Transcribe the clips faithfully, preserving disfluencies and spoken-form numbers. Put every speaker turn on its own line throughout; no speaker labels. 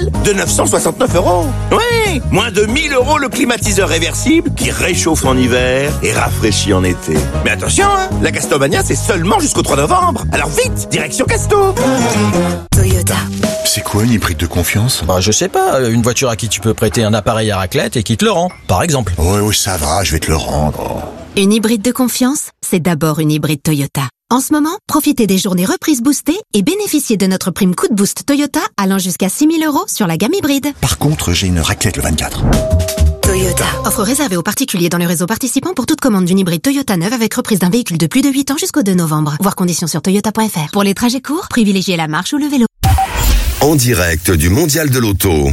total de neuf cent soixante-neuf euros. Oui, moins de mille euros le climatiseur réversible qui réchauffe en hiver et rafraîchit en été. Mais attention, hein, la Castomania, c'est seulement jusqu'au trois novembre. Alors vite, direction Casto.
Toyota.
C'est quoi une hybride de confiance ?
Bah, je sais pas, une voiture à qui tu peux prêter un appareil à raclette et qui te le rend, par exemple.
Oui, oui, ça va, je vais te le rendre.
Une hybride de confiance, c'est d'abord une hybride Toyota. En ce moment, profitez des journées reprises boostées et bénéficiez de notre prime coup de boost Toyota allant jusqu'à six mille euros sur la gamme hybride.
Par contre, j'ai une raclette le vingt-quatre.
Toyota. Offre réservée aux particuliers dans le réseau participant pour toute commande d'une hybride Toyota neuve avec reprise d'un véhicule de plus de huit ans jusqu'au deux novembre. Voir conditions sur toyota point f r. Pour les trajets courts, privilégiez la marche ou le vélo.
En direct du Mondial de l'Auto,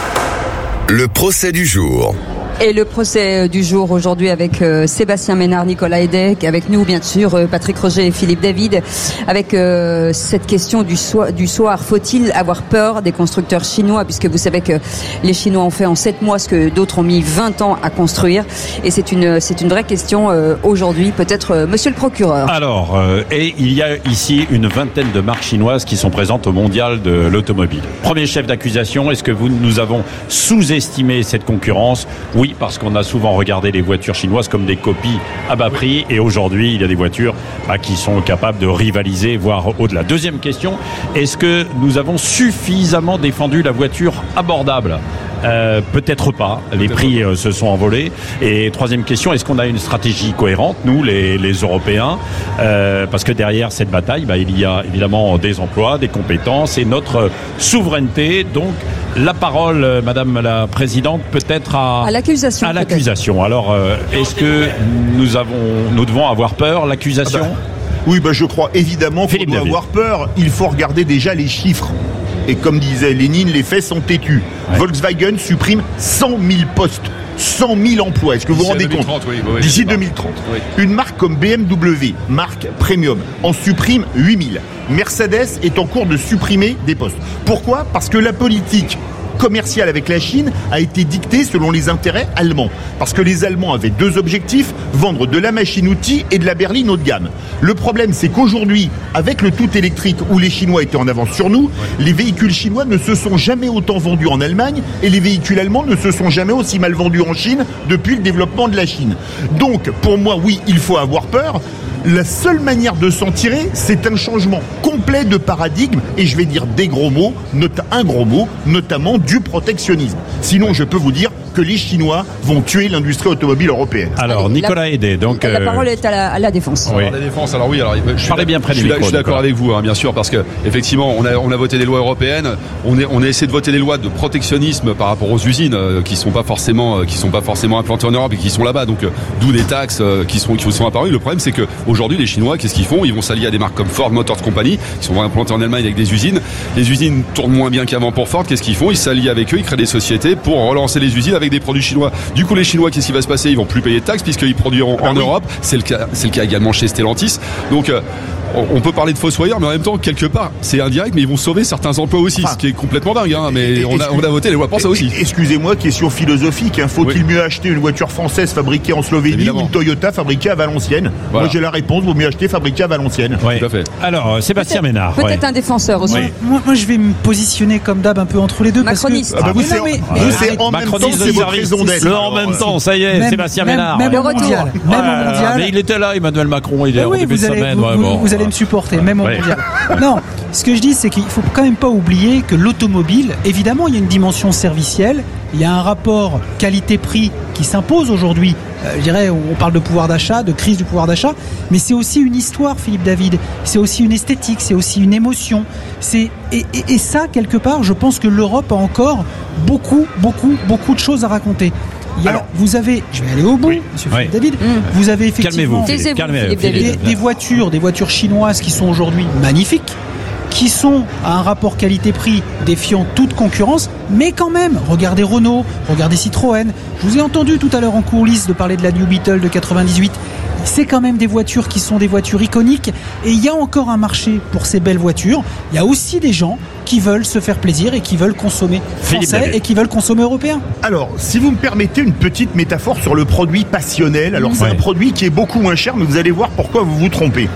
le procès du jour.
Et le procès du jour aujourd'hui avec euh, Sébastien Ménard, Nicolas Hédec, avec nous bien sûr euh, Patrick Roger et Philippe David, avec euh, cette question du, so- du soir, faut-il avoir peur des constructeurs chinois, puisque vous savez que les Chinois ont fait en sept mois ce que d'autres ont mis vingt ans à construire, et c'est une, c'est une vraie question euh, aujourd'hui, peut-être euh, monsieur le procureur.
Alors, euh, et il y a ici une vingtaine de marques chinoises qui sont présentes au Mondial de l'automobile. Premier chef d'accusation, est-ce que vous, nous avons sous-estimé cette concurrence ? Oui, parce qu'on a souvent regardé les voitures chinoises comme des copies à bas prix, et aujourd'hui, il y a des voitures bah, qui sont capables de rivaliser, voire au-delà. Deuxième question, est-ce que nous avons suffisamment défendu la voiture abordable ? Euh, peut-être pas, les prix euh, se sont envolés. Et troisième question, est-ce qu'on a une stratégie cohérente, nous les, les Européens, euh, parce que derrière cette bataille, bah, il y a évidemment des emplois, des compétences et notre souveraineté. Donc la parole, euh, Madame la Présidente, peut-être à,
à l'accusation.
À l'accusation. Alors, euh, est-ce que nous avons, nous devons avoir peur, l'accusation ?
Ah bah, Oui, bah, je crois évidemment qu'on doit avoir peur. Il faut regarder déjà les chiffres. Et comme disait Lénine, les faits sont têtus. Ouais. Volkswagen supprime cent mille postes, cent mille emplois. Est-ce que vous vous rendez compte ?
oui, oui,
D'ici deux mille trente. Oui. Une marque comme B M W, marque premium, en supprime huit mille. Mercedes est en cours de supprimer des postes. Pourquoi ? Parce que la politique commerciale avec la Chine a été dictée selon les intérêts allemands. Parce que les Allemands avaient deux objectifs, vendre de la machine-outil et de la berline haut de gamme. Le problème, c'est qu'aujourd'hui, avec le tout électrique où les Chinois étaient en avance sur nous, les véhicules chinois ne se sont jamais autant vendus en Allemagne et les véhicules allemands ne se sont jamais aussi mal vendus en Chine depuis le développement de la Chine. Donc, pour moi, oui, il faut avoir peur. La seule manière de s'en tirer, c'est un changement complet de paradigme, et je vais dire des gros mots, not- un gros mot, notamment du protectionnisme. Sinon, je peux vous dire que les Chinois vont tuer l'industrie automobile européenne.
Alors,
Allez,
Nicolas Hédec, donc...
La
euh...
parole est à la, à la défense.
Oui. Alors, la défense, alors oui, alors, je
Parlez bien près du micro.
Je suis d'accord avec vous, hein, bien sûr, parce que effectivement, on a, on a voté des lois européennes, on, est, on a essayé de voter des lois de protectionnisme par rapport aux usines euh, qui sont pas forcément, euh, qui sont pas forcément implantées en Europe et qui sont là-bas, donc euh, d'où des taxes euh, qui sont, qui sont apparues. Le problème, c'est que aujourd'hui, les Chinois, qu'est-ce qu'ils font ? Ils vont s'allier à des marques comme Ford Motor Company, qui sont implantées en Allemagne avec des usines. Les usines tournent moins bien qu'avant pour Ford. Qu'est-ce qu'ils font ? Ils s'allient avec eux, ils créent des sociétés pour relancer les usines avec des produits chinois. Du coup, les Chinois, qu'est-ce qui va se passer ? Ils vont plus payer de taxes puisqu'ils produiront en Europe. C'est le cas, c'est le cas également chez Stellantis. Donc, euh, on peut parler de fossoyeurs, mais en même temps, quelque part, c'est indirect, mais ils vont sauver certains emplois aussi, ah. ce qui est complètement dingue. Hein, mais on a, on a voté les lois pour ça aussi.
Excusez-moi, question philosophique. Hein, faut-il oui. mieux acheter une voiture française fabriquée en Slovénie Évidemment. ou une Toyota fabriquée à Valenciennes ? Voilà. Moi, j'ai la réponse. Vaut mieux acheter fabriquée à Valenciennes.
Oui. Tout à fait. Alors, Sébastien
peut-être,
Ménard.
Peut-être ouais. un défenseur aussi.
Oui. Moi, moi, je vais me positionner comme d'hab un peu entre les deux.
Macroniste.
Parce que... ah bah vous, c'est, mais, mais, mais, c'est en même temps, c'est votre raison d'être.
Le en même temps, ça y est, même, Sébastien
même,
Ménard.
Même ouais. au mondial.
Ouais.
Même au mondial.
Mais il était là, Emmanuel Macron, il est en début de semaine.
Vous allez me supporter, même au mondial. Non, ce que je dis, c'est qu'il faut quand même pas oublier que l'automobile, évidemment, il y a une dimension servicielle, il y a un rapport qualité-prix qui s'impose aujourd'hui. Euh, je dirais, on parle de pouvoir d'achat, de crise du pouvoir d'achat, mais c'est aussi une histoire, Philippe David. C'est aussi une esthétique, c'est aussi une émotion. C'est et, et, et ça, quelque part, je pense que l'Europe a encore beaucoup, beaucoup, beaucoup de choses à raconter. Il y a, Alors, vous avez, je vais aller au bout, oui, Monsieur oui. Philippe David, mmh. vous avez effectivement
Calmez-vous, Calmez-vous,
des, des voitures, des voitures chinoises qui sont aujourd'hui magnifiques, qui sont à un rapport qualité-prix défiant toute concurrence, mais quand même, regardez Renault, regardez Citroën. Je vous ai entendu tout à l'heure en coulisses de parler de la New Beetle de quatre-vingt-dix-huit. C'est quand même des voitures qui sont des voitures iconiques, et il y a encore un marché pour ces belles voitures. Il y a aussi des gens qui veulent se faire plaisir et qui veulent consommer français et qui veulent consommer européen.
Alors, si vous me permettez une petite métaphore sur le produit passionnel, alors mmh. c'est ouais. un produit qui est beaucoup moins cher, mais vous allez voir pourquoi vous vous trompez.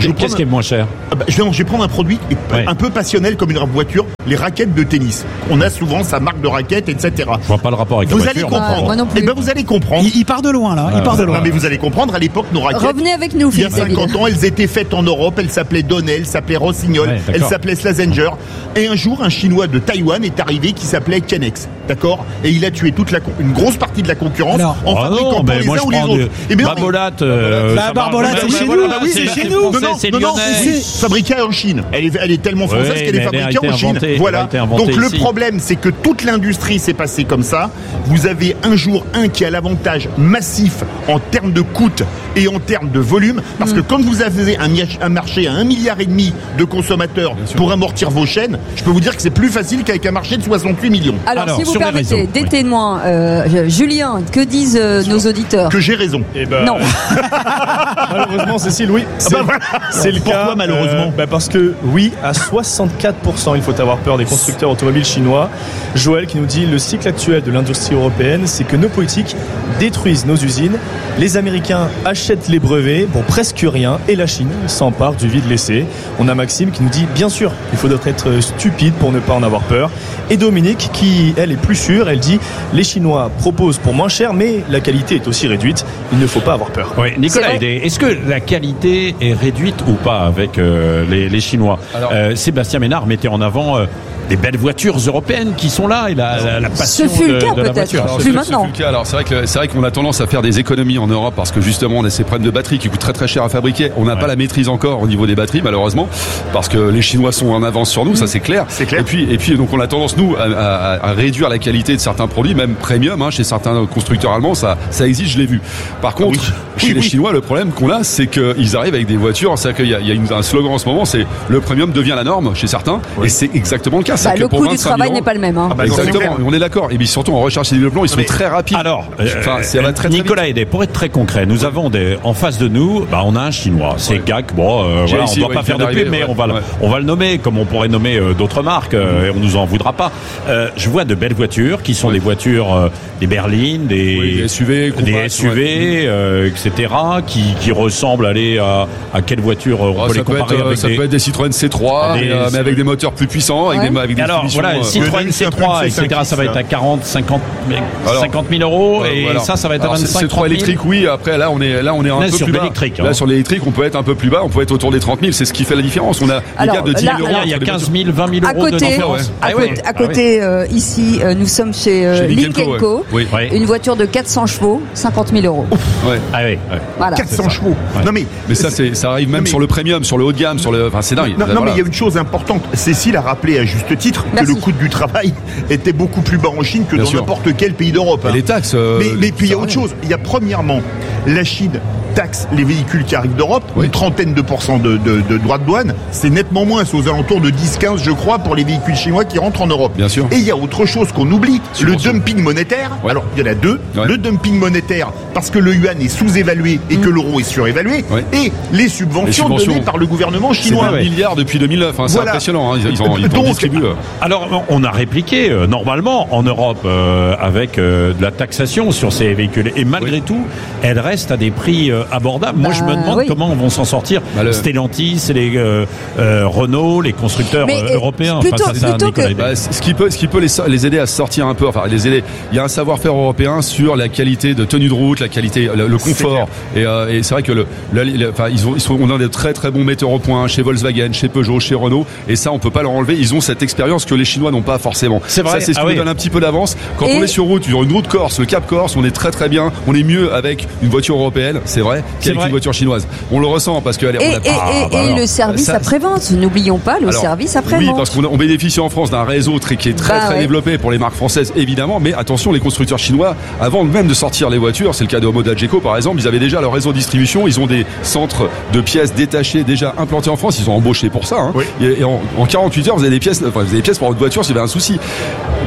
Je
Qu'est-ce
prends...
qui est moins cher?
Ah bah, je, je vais prendre un produit
Ouais.
un peu passionnel comme une voiture, les raquettes de tennis. On a souvent sa marque de raquettes, et cetera.
Je vois pas le rapport avec la
Vous
voiture.
allez comprendre.
Ah, moi non plus.
Eh ben vous allez comprendre.
Il, il part de loin là, il part de loin.
Non mais vous allez comprendre. À l'époque, nos raquettes.
Revenez avec nous,
Il y a
Philippe David.
cinquante ans, elles étaient faites en Europe. Elles s'appelaient Donnell, elles s'appelaient Rossignol,
Ouais,
elles
d'accord.
s'appelaient Slazenger. Et un jour, un Chinois de Taïwan est arrivé qui s'appelait Kennex. D'accord. Et il a tué toute la con- une grosse partie de la concurrence
Alors,
en
Ah
fabriquant
non,
pas
mais
les
moi
uns
je
ou les
prends
autres.
du
Eh bien, non, mais-
Babolat. euh,
Bah,
ça
Babolat,
marche.
c'est
Ouais,
chez
voilà,
nous. Ah oui, c'est
c'est
chez
c'est
nous.
Non,
français,
non,
c'est
non, non,
lyonnais.
c'est fabriqué en Chine. Elle est, elle est tellement française
Oui,
qu'elle est
mais elle a
fabriquée
été
en Chine.
inventée, elle a
Voilà.
été inventée
Donc le
ici.
problème, c'est que toute l'industrie s'est passée comme ça. Vous avez un jour un qui a l'avantage massif en termes de coût et en termes de volume, parce que quand vous avez un, mi- un marché à un milliard et demi de consommateurs pour amortir vos chaînes, je peux vous dire que c'est plus facile qu'avec un marché de soixante-huit millions.
Alors,
Alors,
si vous
sur les
permettez,
réseaux,
des
oui.
témoins, euh, Julien, que disent euh, nos auditeurs?
Que j'ai raison.
Eh ben,
Non.
malheureusement, Cécile, oui. C'est,
bah voilà.
c'est le
Pourquoi
cas.
malheureusement
euh, bah Parce que, oui, à soixante-quatre pour cent, il faut avoir peur des constructeurs automobiles chinois. Joël qui nous dit le cycle actuel de l'industrie européenne, c'est que nos politiques détruisent nos usines. Les Américains achètent les brevets pour presque rien et la Chine s'empare du vide laissé. On a Maxime qui nous dit bien sûr, il faudrait être stupide pour ne pas en avoir peur. Et Dominique qui, elle, est plus sûre. Elle dit les Chinois proposent pour moins cher, mais la qualité est aussi réduite. Il ne faut pas avoir peur.
Oui, Nicolas
C'est vrai.
Hédé, est-ce que la qualité est réduite ou pas avec euh, les, les Chinois?
Alors-
Euh, Sébastien Ménard mettait en avant euh, des belles voitures européennes qui sont là et la, la, la passion
Ce fut
de,
le cas,
de la
peut-être.
voiture.
Alors,
Plus
c'est-
maintenant.
c'est plus le cas. Alors c'est vrai que c'est vrai qu'on a tendance à faire des économies en Europe parce que justement on a ces problèmes de batterie qui coûtent très très cher à fabriquer. On n'a pas la maîtrise encore au niveau des batteries malheureusement parce que les Chinois sont en avance sur nous, ça c'est clair.
C'est clair.
Et puis et puis donc on a tendance nous à, à- à réduire la qualité de certains produits, même premium hein, chez certains constructeurs allemands, ça ça existe, je l'ai vu. Par contre,
oui.
chez
Oui,
les
oui.
Chinois, le problème qu'on a, c'est qu'ils arrivent avec des voitures. C'est qu'il y a, il y a une- un slogan en ce moment, c'est le premium devient la norme chez certains, et c'est exactement le cas.
Bah,
C'est-à-dire
le
que pour
coût du
vingt-cinq
travail
mille
n'est pas le même. Hein.
Ah bah non, c'est
Exactement,
clair.
on est d'accord. Et puis surtout en recherche et développement, ils sont
Mais-
très rapides.
Alors, euh,
Enfin, ça va très, très
Nicolas
vite.
Hédé, pour être très concret, nous avons des, en face de nous, bah, on a un Chinois, c'est
Ouais.
G A C. Bon, euh,
J'ai
voilà,
ici,
on ne doit
ouais,
pas
il
faire de
vient
pub,
d'arriver,
mais
ouais.
on va, le-
Ouais.
on va le nommer comme on pourrait nommer euh, d'autres marques, euh, et on nous en voudra pas. Euh, je vois de belles voitures qui sont
Ouais.
des voitures, euh, des berlines, des,
Oui, des S U V,
des
compacts,
S U V,
ouais.
euh, et cetera, qui, qui ressemblent allez, à, à quelle voiture euh, on
Oh,
peut les
ça peut, être,
comparer
euh,
avec
ça
des...
peut être des Citroën C trois,
Des-
mais, euh, mais avec des moteurs plus puissants, avec
Ouais.
des, avec des
Alors
finitions,
voilà,
euh,
Citroën
Le
C trois,
c'est un peu
et
le
cetera, ça va être à quarante, cinquante,
Alors,
cinquante mille euros,
euh,
et
voilà.
ça, ça va être à
Alors, c'est-
vingt-cinq,
C'est trois
trente mille.
électriques, oui. Après, là, on est, là, on est un
Là,
peu
sur
plus bas.
l'électrique, hein.
Là, sur l'électrique, on peut être un peu plus bas. On peut être autour des trente mille. C'est ce qui fait la différence. On a
Alors,
des gars de dix
là-
mille euros.
Là, il y a
entre les
quinze
voitures.
mille, vingt mille
À
euros de
côté,
différence.
à
Ah
côté,
oui,
à
ah oui.
côté euh, ici, euh, nous sommes chez, euh,
Chez
Link
Link
and
and
Co.
Co, ouais.
Oui.
Une voiture de quatre cents chevaux, cinquante mille euros.
Ouais.
Ah oui, oui.
Voilà.
quatre cents chevaux. Non mais
Mais ça, c'est, ça arrive même
mais-
sur le premium, sur le haut de gamme, sur le, enfin, c'est dingue.
Non,
Là,
non, mais
voilà.
il y a une chose importante. Cécile a rappelé à juste titre
Merci.
que le coût du travail était beaucoup plus bas en Chine que
Bien
dans
sûr.
n'importe quel pays d'Europe.
Et
hein.
les taxes. euh,
Mais, mais puis il y a
ça
autre
rien.
chose. Il y a premièrement, la Chine taxe les véhicules qui arrivent d'Europe,
Oui.
une trentaine de pourcents de, de, de droits de douane. C'est nettement moins, c'est aux alentours de dix quinze, je crois, pour les véhicules chinois qui rentrent en Europe.
Bien sûr.
Et il y a autre chose qu'on oublie, le
Subvention.
dumping monétaire.
Ouais.
Alors, il y en a deux.
Ouais.
Le dumping monétaire, parce que le yuan est sous-évalué et que l'euro est surévalué.
Ouais.
Et les subventions,
Les subventions.
données par le gouvernement
C'est
chinois.
un milliard depuis deux mille neuf. Hein, c'est
Voilà.
impressionnant. Hein, ils, ils en, ils en
Donc,
distribuent. euh.
Alors, on a répliqué euh, normalement en Europe euh, avec euh, de la taxation sur ces véhicules. Et malgré
Oui.
tout, elles restent à des prix euh, abordables. Moi, je me
Bah,
demande
oui.
comment vont s'en sortir
Bah, le-
Stellantis, les euh, euh, Renault, les constructeurs
Mais,
euh,
euh,
européens.
plutôt-
Enfin, ça, ça,
plutôt
Nicolas
que-
Hédé.
Bah, c- ce qui peut, ce qui peut les, so- les aider à sortir un peu, enfin les aider. Il y a un savoir-faire européen sur la qualité de tenue de route, la qualité, le, le confort. Et, euh, et c'est vrai que le, le- le- enfin ils ont, ils sont, on a des très très bons metteurs au point chez Volkswagen, chez Peugeot, chez Renault. Et ça, on peut pas leur enlever. Ils ont cette expérience que les Chinois n'ont pas forcément.
C'est vrai.
Ça, c'est ce qui
Ah
nous
oui.
donne un petit peu d'avance. Quand
Et-
on est sur route, sur une route Corse, le Cap Corse, on est très très bien. On est mieux avec une voiture européenne, c'est vrai,
C'est
qu'avec
vrai.
une voiture chinoise. On le ressent parce que elle est-
Et,
on a
et,
pas-
et-
Ah, bah
et
alors.
le service
Ça-
après-vente, n'oublions pas le
Alors,
service après-vente.
Oui, parce qu'on a- on bénéficie en France d'un réseau très, qui est très
Bah
très
ouais.
développé pour les marques françaises évidemment, mais attention, les constructeurs chinois, avant même de sortir les voitures, c'est le cas de Homo Dageco par exemple, ils avaient déjà leur réseau de distribution, ils ont des centres de pièces détachées déjà implantés en France, ils ont embauché pour ça. Hein.
Oui.
Et, et en, en quarante-huit heures, vous avez des pièces, enfin, vous avez des pièces pour votre voiture s'il y avait un souci.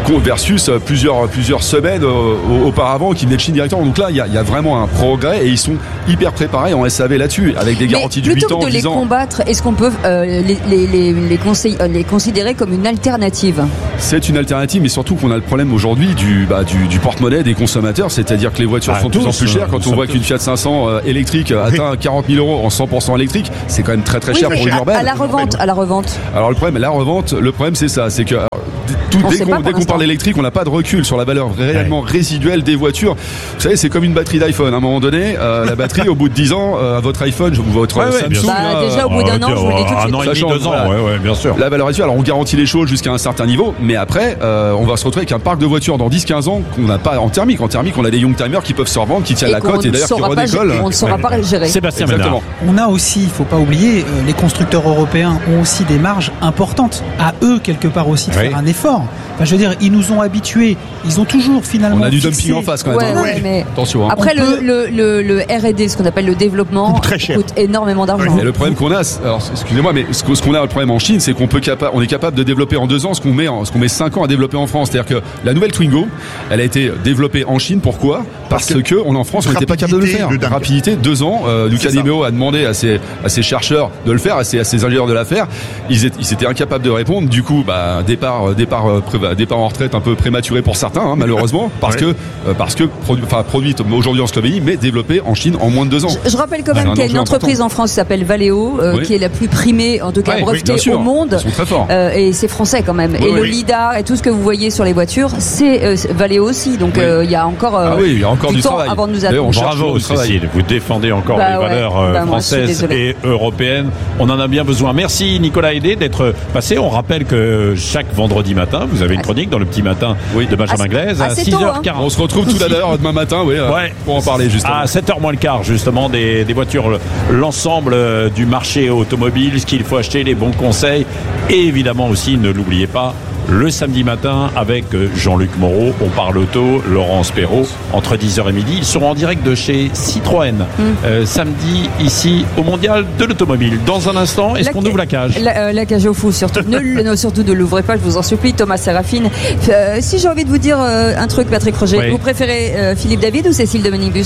versus plusieurs plusieurs semaines euh, auparavant qui venaient de Chine directement. Donc là, il y a, il y a vraiment un progrès et ils sont hyper préparés en S A V là-dessus, avec des garanties de huit ans.
Plutôt que de les combattre, est-ce qu'on peut euh, les, les, les, les, conseil, euh, les considérer comme une alternative ?
C'est une alternative, mais surtout qu'on a le problème aujourd'hui du, bah, du, du porte-monnaie des consommateurs, c'est-à-dire que les voitures bah, sont de plus en plus chères. Quand on voit qu'une Fiat cinq cents euh, électrique atteint quarante mille euros en cent pour cent électrique, c'est quand même très très oui, cher pour une urbaine.
À la revente, à la revente.
Alors le problème, la revente, le problème c'est ça, c'est que alors, tout, dès qu'on, dès qu'on parle d'électrique, on n'a pas de recul sur la valeur réellement ouais. résiduelle des voitures. Vous savez, c'est comme une batterie d'iPhone. À un moment donné, euh, la batterie, au bout de dix ans, euh, votre iPhone, votre ouais, Samsung,
bah, là, déjà au bout d'un an, je vous le dis tout de suite.
Un an et demi, deux ans,
voilà,
ouais, ouais, bien sûr.
La valeur résiduelle, alors on garantit les choses jusqu'à un certain niveau, mais après, euh, on va se retrouver avec un parc de voitures dans dix quinze ans qu'on n'a pas en thermique. En thermique, on a des Youngtimers qui peuvent se revendre, qui tiennent la cote et d'ailleurs qui redécollent.
On ne saura pas les gérer.
Sébastien Ménard.
On a aussi, il ne faut pas oublier, euh, les constructeurs européens ont aussi des marges importantes. À eux, quelque part aussi, de oui. faire un effort. Enfin, je veux dire, ils nous ont habitués. Ils ont toujours finalement.
On a du
fixé...
dumping en face quand même.
Ouais, ouais, mais
attention. Hein.
Après, le, le, le, le R et D, ce qu'on appelle le développement, coûte, très cher. coûte énormément d'argent.
Oui. Et le problème qu'on a, alors excusez-moi, mais ce qu'on a le problème en Chine, c'est qu'on peut capa- on est capable de développer en deux ans ce qu'on met, en, ce qu'on met cinq ans à développer en France. C'est-à-dire que la nouvelle Twingo, elle a été développée en Chine. Pourquoi ? Parce, Parce que, que on en France, on n'était pas capable de le faire. De rapidité, deux ans. Euh, Luca De Meo a demandé à ses, à ses chercheurs de le faire, à ses, à ses ingénieurs de la faire. Ils, étaient, ils étaient incapables de répondre. Du coup, bah, départ, départ, euh, départ en retraite un peu prématuré pour certains, hein, malheureusement, parce ouais. que euh, parce que produ- enfin, produite aujourd'hui en Slovénie, mais développée en Chine en moins de deux ans.
Je, je rappelle quand même ah, qu'il y a une entreprise important. en France qui s'appelle Valeo, euh, oui. qui est la plus primée, en tout cas ouais, brevetée oui, au monde.
Ils sont très forts.
Euh, et c'est français quand même. Oui, et oui. le lidar et tout ce que vous voyez sur les voitures, c'est euh, Valeo aussi. Donc il oui. euh, y a encore, euh,
ah oui, il y a encore
du,
du
temps
travail.
avant de nous attendre.
Bravo Cécile, vous défendez encore
bah,
les
ouais.
valeurs euh,
bah, moi,
françaises et européennes. On en a bien besoin. Merci Nicolas Hédé d'être passé. On rappelle que chaque vendredi matin, vous avez une chronique dans le petit matin oui. de Benjamin Glaise à six heures quarante.
Hein. On se retrouve tout à l'heure demain matin, oui, ouais. pour en parler justement.
À sept heures moins le quart, justement, des, des voitures, l'ensemble du marché automobile, ce qu'il faut acheter, les bons conseils. Et évidemment aussi, ne l'oubliez pas, le samedi matin avec Jean-Luc Moreau, on parle auto, Laurence Perrault, entre dix heures et midi. Ils seront en direct de chez Citroën, mmh. euh, samedi, ici, au Mondial de l'Automobile. Dans un instant, est-ce la, qu'on ouvre la cage
la, euh, la cage au fou, surtout. ne, ne, surtout ne l'ouvrez pas, je vous en supplie, Thomas Séraphin. Euh, si j'ai envie de vous dire euh, un truc, Patrick Roger, oui. vous préférez euh, Philippe David ou Cécile de Menibus ?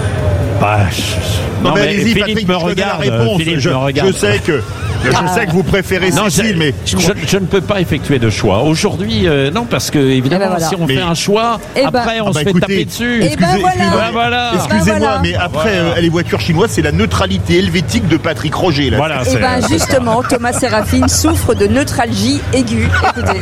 Bah, je... Non, non, mais, mais Philippe, Patrick, me regarde, Philippe
je,
me regarde.
Je sais que... Je ah. sais que vous préférez non, Cécile, mais
je, je, je ne peux pas effectuer de choix aujourd'hui. Euh, non, parce que évidemment, eh ben voilà. si on mais... fait un choix, eh ben... après on ah bah se fait écoutez, taper dessus.
Eh ben voilà.
Ben voilà.
Excusez-moi,
ben voilà.
mais après voilà. euh, les voitures chinoises, c'est la neutralité helvétique de Patrick Roger. Là.
Voilà.
Et ben justement, Thomas Séraphin souffre de neutralgie aiguë. Écoutez.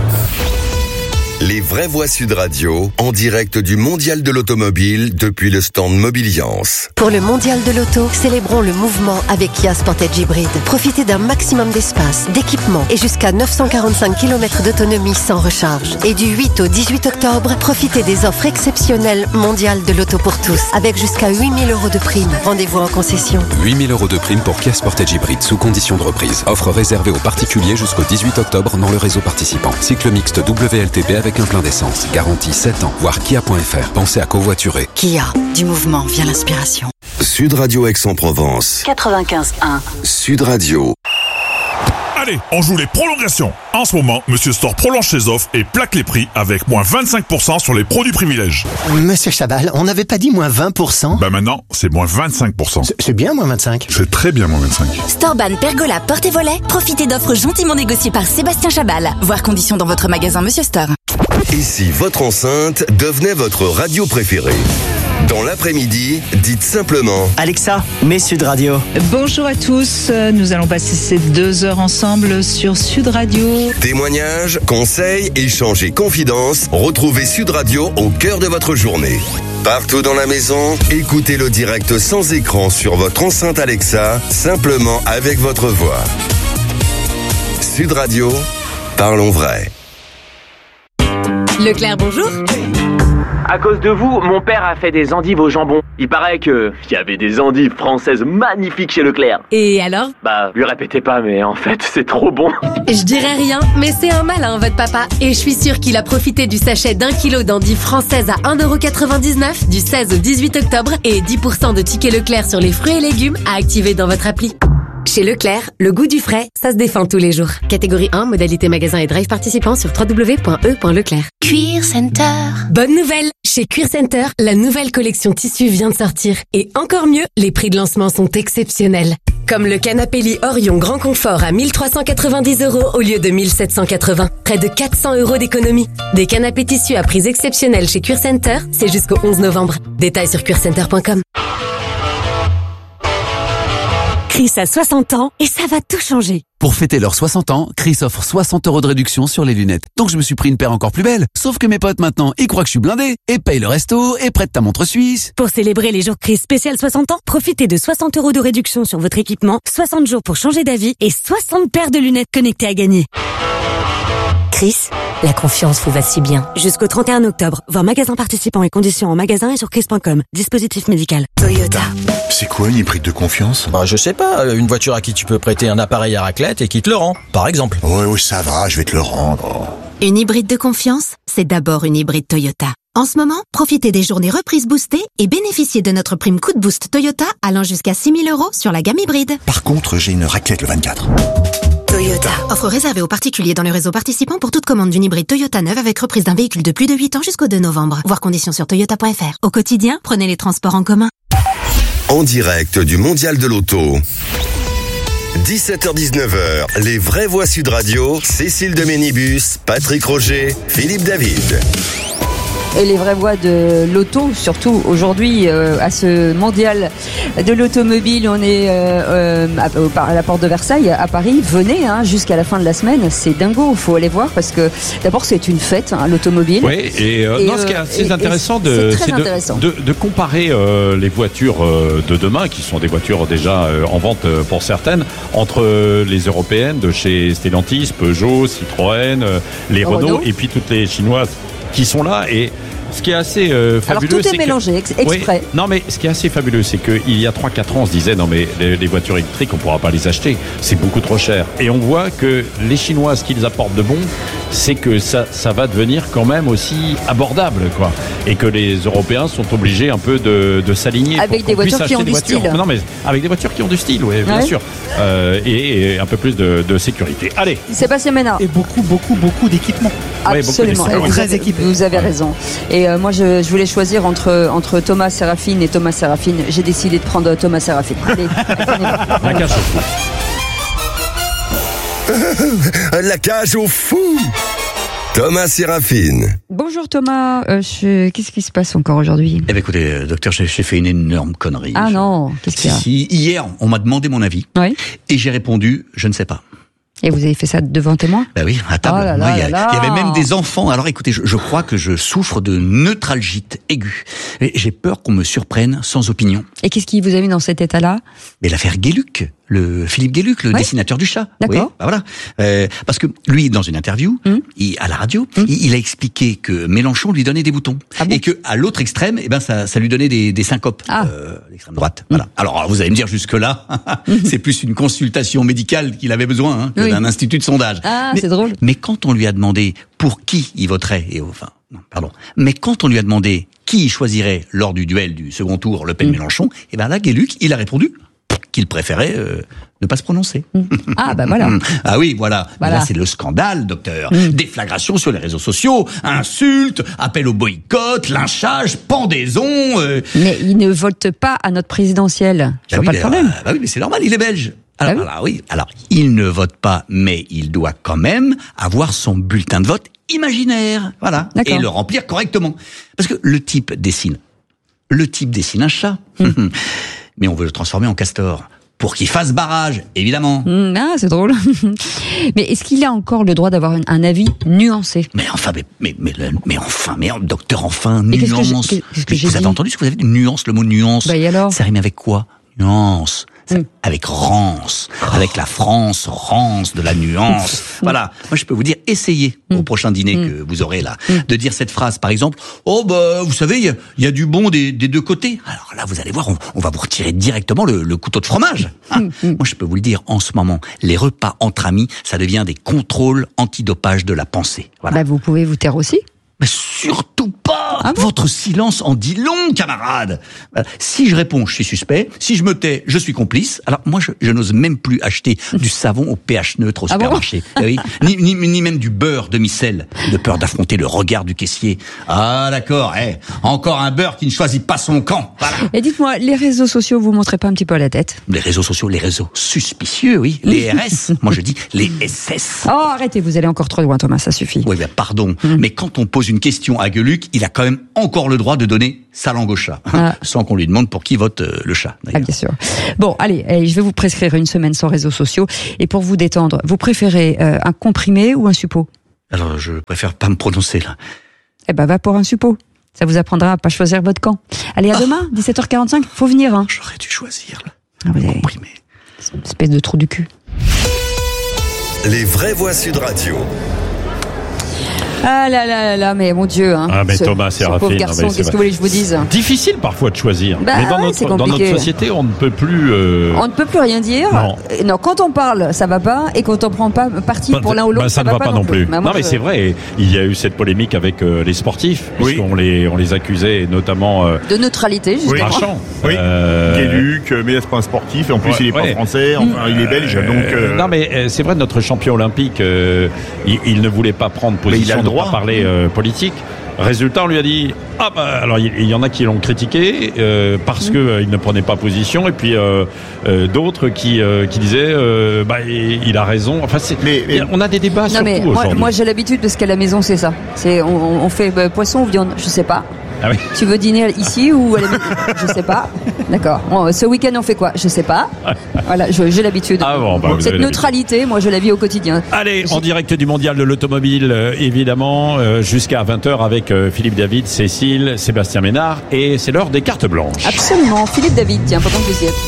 Les vraies voix Sud Radio, en direct du Mondial de l'Automobile depuis le stand Mobiliance.
Pour le Mondial de l'Auto, célébrons le mouvement avec Kia Sportage Hybrid. Profitez d'un maximum d'espace, d'équipement et jusqu'à neuf cent quarante-cinq kilomètres d'autonomie sans recharge. Et du huit au dix-huit octobre, profitez des offres exceptionnelles Mondial de l'Auto pour tous, avec jusqu'à huit mille euros de prime. Rendez-vous en concession.
huit mille euros de prime pour Kia Sportage Hybrid sous condition de reprise. Offre réservée aux particuliers jusqu'au dix-huit octobre dans le réseau participant. Cycle mixte W L T P avec un plein d'essence. Garantie sept ans. Voir kia point f r. Pensez à covoiturer.
Kia. Du mouvement vient l'inspiration.
Sud Radio Aix-en-Provence.
quatre-vingt-quinze un.
Sud Radio.
Allez, on joue les prolongations. En ce moment, Monsieur Store prolonge ses offres et plaque les prix avec moins vingt-cinq pour cent sur les produits privilèges.
Monsieur Chabal, on n'avait pas dit moins vingt pour cent?
Bah maintenant, c'est moins vingt-cinq pour cent.
C'est, c'est bien moins vingt-cinq.
C'est très bien moins vingt-cinq.
Storeban, Pergola, porte et volet. Profitez d'offres gentiment négociées par Sébastien Chabal. Voir conditions dans votre magasin Monsieur Store.
Et si votre enceinte devenait votre radio préférée? Dans l'après-midi, dites simplement
Alexa, mets Sud Radio.
Bonjour à tous, nous allons passer ces deux heures ensemble sur Sud Radio.
Témoignages, conseils, échanges et confidences, retrouvez Sud Radio au cœur de votre journée. Partout dans la maison, écoutez le direct sans écran sur votre enceinte Alexa, simplement avec votre voix. Sud Radio, parlons vrai.
Leclerc, bonjour.
À cause de vous, mon père a fait des endives au jambon. Il paraît que il y avait des endives françaises magnifiques chez Leclerc.
Et alors?
Bah, lui répétez pas, mais en fait, c'est trop bon.
Je dirais rien, mais c'est un malin, votre papa. Et je suis sûre qu'il a profité du sachet d'un kilo d'endives françaises à un euro quatre-vingt-dix-neuf du seize au dix-huit octobre et dix pour cent de tickets Leclerc sur les fruits et légumes à activer dans votre appli. Chez Leclerc, le goût du frais, ça se défend tous les jours. Catégorie un, modalité magasin et drive participant sur w w w point e point leclerc.
Cuir Center.
Bonne nouvelle! Chez Cuir Center, la nouvelle collection tissu vient de sortir. Et encore mieux, les prix de lancement sont exceptionnels. Comme le canapé lit Orion Grand Confort à mille trois cent quatre-vingt-dix euros au lieu de mille sept cent quatre-vingts. Près de quatre cents euros d'économie. Des canapés tissus à prix exceptionnels chez Cuir Center, c'est jusqu'au onze novembre. Détails sur cuir center point com.
Chris a soixante ans et ça va tout changer.
Pour fêter leurs soixante ans, Chris offre soixante euros de réduction sur les lunettes. Donc je me suis pris une paire encore plus belle. Sauf que mes potes maintenant, ils croient que je suis blindé et payent le resto et prêtent ta montre suisse.
Pour célébrer les jours Chris spécial soixante ans, profitez de soixante euros de réduction sur votre équipement, soixante jours pour changer d'avis et soixante paires de lunettes connectées à gagner. Chris, la confiance vous va si bien. Jusqu'au trente et un octobre, voir magasin participants et conditions en magasin et sur chris point com. Dispositif médical.
Toyota. C'est quoi une hybride de confiance?
Bah je sais pas, une voiture à qui tu peux prêter un appareil à raclette et qui te le rend, par exemple.
Ouais, ouais, ça va, je vais te le rendre.
Une hybride de confiance, c'est d'abord une hybride Toyota. En ce moment, profitez des journées reprises boostées et bénéficiez de notre prime coup de boost Toyota allant jusqu'à six mille euros sur la gamme hybride.
Par contre, j'ai une raclette le vingt-quatre.
Toyota. Offre réservée aux particuliers dans le réseau participant pour toute commande d'une hybride Toyota neuve avec reprise d'un véhicule de plus de huit ans jusqu'au deux novembre. Voir conditions sur toyota point f r. Au quotidien, prenez les transports en commun.
En direct du Mondial de l'Auto. dix-sept heures dix-neuf heures, les vraies voix Sud Radio, Cécile de Ménibus, Patrick Roger, Philippe David.
Et les vraies voix de l'auto, surtout aujourd'hui euh, à ce mondial de l'automobile. On est euh, euh, à, à la porte de Versailles, à Paris. Venez hein, jusqu'à la fin de la semaine, c'est dingo. Il faut aller voir parce que d'abord c'est une fête, hein, l'automobile.
Oui, et, euh,
et
non, ce qui est assez
et,
intéressant,
et
de,
c'est
c'est de,
intéressant.
de, de comparer euh, les voitures euh, de demain, qui sont des voitures déjà euh, en vente euh, pour certaines, entre euh, les européennes de chez Stellantis, Peugeot, Citroën, euh, les Renault,
Renault,
et puis toutes les chinoises qui sont là. Et ce qui est assez euh, fabuleux,
alors tout est,
c'est
mélangé, ex- exprès.
Oui, non, mais ce qui est assez fabuleux, c'est qu'il y a trois quatre ans, on se disait non mais les, les voitures électriques, on pourra pas les acheter, c'est beaucoup trop cher. Et on voit que les Chinois, ce qu'ils apportent de bon, c'est que ça, ça va devenir quand même aussi abordable, quoi. Et que les Européens sont obligés un peu de, de s'aligner
avec
pour
des
qu'on puisse
voitures qui
acheter
ont
des
du
voitures.
style.
Non, mais avec des voitures qui ont du style, oui, bien
Ouais.
sûr, euh, et, et un peu plus de, de sécurité. Allez.
Sébastien Ménard.
Et beaucoup, beaucoup, beaucoup d'équipements.
Ouais, beaucoup
Absolument.
d'équipements,
Et vous,
très
avez,
équipés.
vous avez raison. Et euh, moi, je, je voulais choisir entre, entre Thomas Séraphin et Thomas Séraphin. J'ai décidé de prendre Thomas Séraphin. Allez,
La cage au fou.
La cage au fou. Thomas Séraphine.
bonjour Thomas. Euh, je... Qu'est-ce qui se passe encore aujourd'hui?
Eh bien, écoutez, euh, docteur, j'ai, j'ai fait une énorme connerie.
Ah
Je-
non, qu'est-ce qu'il y a?
Si, hier, on m'a demandé mon avis.
Oui.
Et j'ai répondu, je ne sais pas.
Et vous avez fait ça devant témoin?
Ben oui, à table.
Oh là
Moi,
là
il, y a-
là
il y avait
là.
même des enfants. Alors écoutez, je, je crois que je souffre de neutralgite aiguë. Et j'ai peur qu'on me surprenne sans opinion.
Et qu'est-ce qui vous a mis dans cet état-là?
Mais l'affaire Guéluc, le Philippe Guéluc, le
Ouais.
dessinateur du chat.
D'accord.
Oui, bah voilà. Euh, parce que lui, dans une interview,
Hum.
il- à la radio, il, il a expliqué que Mélenchon lui donnait des boutons.
Ah bon
Et que à l'autre extrême, eh ben, ça, ça lui donnait des, des syncopes.
Ah.
Euh, l'extrême droite. Voilà. Alors, vous allez me dire jusque-là, c'est plus une consultation médicale qu'il avait besoin hein, que
Oui.
d'un institut de sondage.
Ah,
mais,
c'est drôle.
Mais quand on lui a demandé pour qui il voterait, et enfin, non, pardon, mais quand on lui a demandé qui il choisirait lors du duel du second tour Le Pen-Mélenchon, eh ben là, Guéluc, il a répondu qu'il préférait euh, ne pas se prononcer.
Ah, bah voilà.
Ah oui, voilà. Mais
Voilà.
là, c'est le scandale, docteur.
Mm.
Déflagration sur les réseaux sociaux, insultes, appel au boycott, lynchage, pendaison. euh,
Mais il ne vote pas à notre présidentielle. Je
bah
vois
oui,
pas le
mais,
problème.
euh, bah oui, mais c'est normal, il est belge. Alors,
Ah oui.
alors, oui, alors, il ne vote pas, mais il doit quand même avoir son bulletin de vote imaginaire. Voilà.
D'accord.
Et le remplir correctement. Parce que le type dessine. Le type dessine un chat.
Mm.
Mais on veut le transformer en castor. Pour qu'il fasse barrage, évidemment.
Mm, ah, c'est drôle. Mais est-ce qu'il a encore le droit d'avoir un, un avis nuancé?
Mais enfin, mais, mais, mais, le- mais enfin, mais docteur, enfin,
Mais qu'est-ce que j'ai-
nuance.
qu'est-ce que
Mais
j'ai
vous avez
dit
entendu ce que vous avez dit? Nuance, le mot nuance.
Bah, et alors?
Ça rime avec quoi? Nuance. Ça-
Mm.
Avec rance. Avec la France, rance de la nuance. Voilà. Moi, je peux vous dire, essayez au prochain dîner que vous aurez là, de dire cette phrase, par exemple, oh, bah, vous savez, il y a, il y a du bon des, des deux côtés. Alors là, vous allez voir, on, on va vous retirer directement le, le couteau de fromage. Hein. Moi, je peux vous le dire, en ce moment, les repas entre amis, ça devient des contrôles antidopage de la pensée. Voilà.
Bah, vous pouvez vous taire aussi.
Mais surtout pas. Ah, votre silence en dit long, camarade. Si je réponds, je suis suspect. Si je me tais, je suis complice. Alors moi, je, je n'ose même plus acheter du savon au pH neutre au
Ah
supermarché.
bon
oui. ni, ni, ni même du beurre demi-sel, de peur d'affronter le regard du caissier. Ah d'accord, eh, encore un beurre qui ne choisit pas son camp. Voilà.
Et dites-moi, les réseaux sociaux, vous montrez pas un petit peu à la tête?
Les réseaux sociaux, les réseaux suspicieux, oui. Les R S. Moi je dis les S S.
Oh, arrêtez, vous allez encore trop loin, Thomas, ça suffit.
Oui, ben pardon. Mmh. Mais quand on pose une question à Gueuluc, il a quand même encore le droit de donner sa langue au chat, ah. sans qu'on lui demande pour qui vote euh, le chat.
Ah, bien sûr. Bon, allez, allez, je vais vous prescrire une semaine sans réseaux sociaux. Et pour vous détendre, vous préférez euh, un comprimé ou un suppo?
Alors, je préfère pas me prononcer, là.
Eh ben, va pour un suppo. Ça vous apprendra à pas choisir votre camp. Allez, à ah. demain, dix-sept heures quarante-cinq, faut venir, hein.
J'aurais dû choisir, là.
Ah, vous avez... comprimé. Espèce de trou du cul.
Les vraies voix Sud Radio.
Ah là là là là, mais mon Dieu, hein.
Ah mais
ce,
Thomas, c'est
ce pauvre garçon, qu'est-ce que vous voulez que je vous dise?
Difficile parfois de choisir.
Bah,
mais dans,
ouais,
notre, dans notre société, on ne peut plus. Euh...
On ne peut plus rien dire.
Non.
non, quand on parle, ça va pas, et quand on prend pas parti
bah,
pour l'un ou l'autre,
bah, ça,
ça
ne va pas, pas non plus.
plus. Bah,
non, mais
je...
c'est vrai. Il y a eu cette polémique avec euh, les sportifs,
oui.
puisqu'on les on les accusait notamment euh,
de neutralité, justement.
Oui, marchand.
Oui.
Euh...
Gueuluc, mais c'est pas un sportif, et en plus ouais, il est ouais. pas français. Enfin, il est belge, donc. Euh...
Non, mais c'est vrai, notre champion olympique, euh, il, il ne voulait pas prendre position, ne pas parler euh, politique. Résultat, on lui a dit ah bah alors il y, y en a qui l'ont critiqué euh, parce mmh. que euh, il ne prenait pas position et puis euh, euh, d'autres qui euh, qui disaient euh, bah il, il a raison. Enfin c'est mais, mais... on a des débats sur tout
moi,
aujourd'hui.
Moi j'ai l'habitude parce qu'à la maison c'est ça. C'est on, on fait bah, poisson ou viande, je sais pas.
Ah oui.
Tu veux dîner ici ou à la maison? Je sais pas. D'accord. Bon, ce week-end on fait quoi? Je sais pas. Voilà, je, j'ai l'habitude.
Ah bon, bah,
cette neutralité, moi je la vis au quotidien.
Allez, j'ai... en direct du mondial de l'automobile, euh, évidemment, euh, jusqu'à vingt heures avec euh, Philippe David, Cécile, Sébastien Ménard, et c'est l'heure des cartes blanches.
Absolument, Philippe David, tiens, pendant que vous y êtes.